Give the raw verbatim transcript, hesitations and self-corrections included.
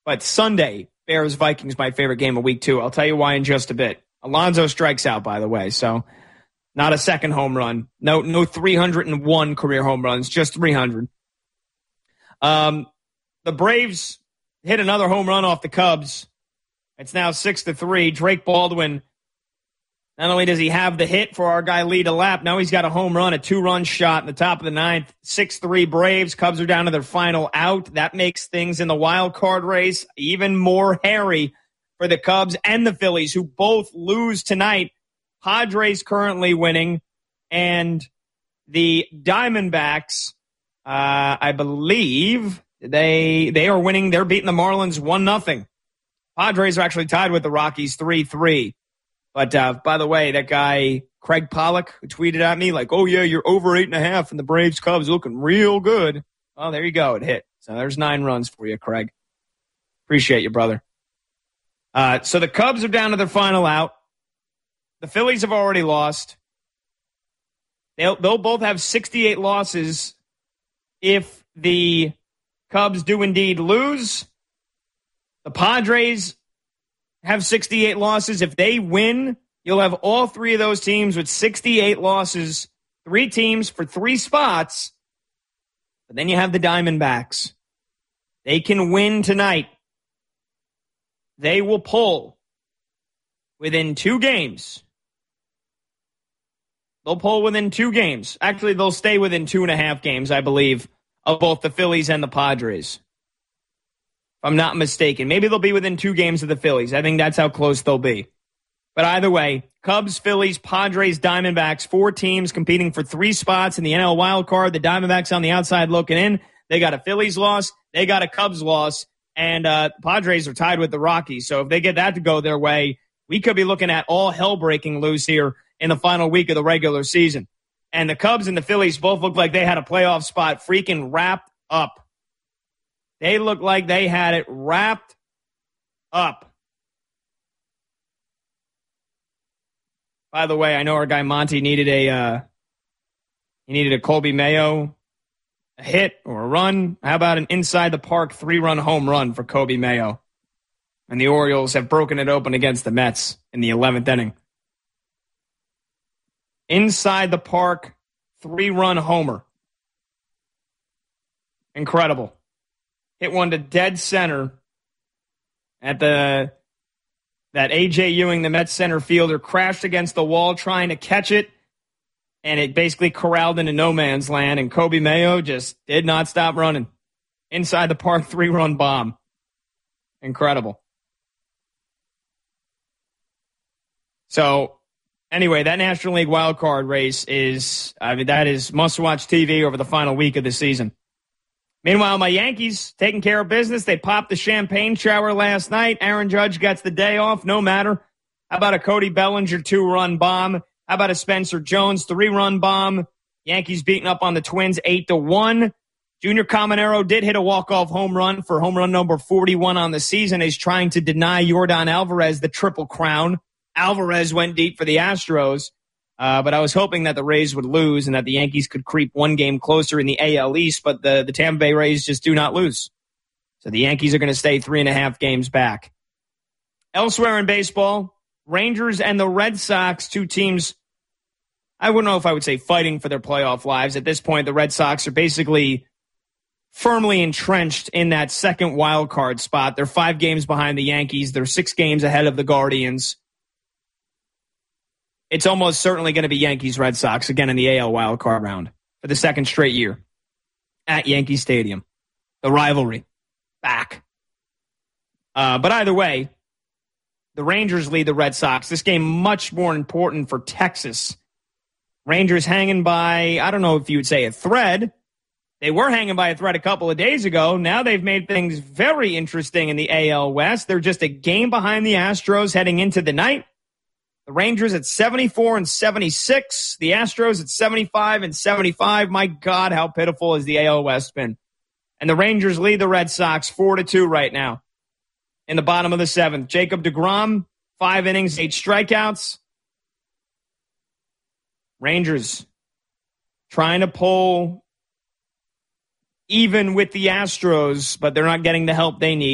But Sunday, Bears-Vikings, my favorite game of week two. I'll tell you why in just a bit. Alonso strikes out, by the way, so not a second home run. No no three hundred one career home runs, just three hundred. Um, the Braves hit another home run off the Cubs. It's now six to three. Drake Baldwin, not only does he have the hit for our guy Lee DeLapp, now he's got a home run, a two-run shot in the top of the ninth. six three Braves. Cubs are down to their final out. That makes things in the wild card race even more hairy for the Cubs and the Phillies, who both lose tonight. Padres currently winning, and the Diamondbacks, uh, I believe, they they are winning. They're beating the Marlins one nothing. Padres are actually tied with the Rockies three three. But, uh, by the way, that guy, Craig Pollock, who tweeted at me like, oh, yeah, you're over eight and a half, and the Braves Cubs looking real good. Well, there you go. It hit. So there's nine runs for you, Craig. Appreciate you, brother. Uh, so the Cubs are down to their final out. The Phillies have already lost. They'll, they'll both have sixty-eight losses if the Cubs do indeed lose. The Padres have sixty-eight losses. If they win, you'll have all three of those teams with sixty-eight losses, three teams for three spots. But then you have the Diamondbacks. They can win tonight. They will pull within two games. They'll pull within two games. Actually, they'll stay within two and a half games, I believe, of both the Phillies and the Padres. If I'm not mistaken. Maybe they'll be within two games of the Phillies. I think that's how close they'll be. But either way, Cubs, Phillies, Padres, Diamondbacks, four teams competing for three spots in the N L wild card. The Diamondbacks on the outside looking in. They got a Phillies loss. They got a Cubs loss. And uh, Padres are tied with the Rockies. So if they get that to go their way, we could be looking at all hell breaking loose here in the final week of the regular season. And the Cubs and the Phillies both look like they had a playoff spot freaking wrapped up. They look like they had it wrapped up. By the way, I know our guy Monty needed a uh, he needed a Colby Mayo a hit or a run. How about an inside the park three-run home run for Colby Mayo? And the Orioles have broken it open against the Mets in the eleventh inning. Inside the park three-run homer. Incredible. Hit one to dead center at the that A J Ewing, the Mets center fielder, crashed against the wall trying to catch it, and it basically corralled into no man's land, and Colby Mayo just did not stop running. Inside the park, three-run bomb. Incredible. So, anyway, that National League wild card race is, I mean, that is must-watch T V over the final week of the season. Meanwhile, my Yankees taking care of business. They popped the champagne shower last night. Aaron Judge gets the day off, no matter. How about a Cody Bellinger two-run bomb? How about a Spencer Jones three-run bomb? Yankees beating up on the Twins eight to one. Junior Caminero did hit a walk-off home run for home run number forty-one on the season. He's trying to deny Yordan Alvarez the triple crown. Alvarez went deep for the Astros. Uh, but I was hoping that the Rays would lose and that the Yankees could creep one game closer in the A L East, but the, the Tampa Bay Rays just do not lose. So the Yankees are going to stay three and a half games back. Elsewhere in baseball, Rangers and the Red Sox, two teams, I wouldn't know if I would say fighting for their playoff lives. At this point, the Red Sox are basically firmly entrenched in that second wild card spot. They're five games behind the Yankees. They're six games ahead of the Guardians. It's almost certainly going to be Yankees-Red Sox again in the A L wildcard round for the second straight year at Yankee Stadium. The rivalry back. Uh, but either way, the Rangers lead the Red Sox. This game much more important for Texas. Rangers hanging by, I don't know if you would say a thread. They were hanging by a thread a couple of days ago. Now they've made things very interesting in the A L West. They're just a game behind the Astros heading into the night. The Rangers at seventy-four and seventy-six. The Astros at seventy-five and seventy-five. My God, how pitiful has the A L West been? And the Rangers lead the Red Sox four to two right now in the bottom of the seventh. Jacob deGrom, five innings, eight strikeouts. Rangers trying to pull even with the Astros, but they're not getting the help they need.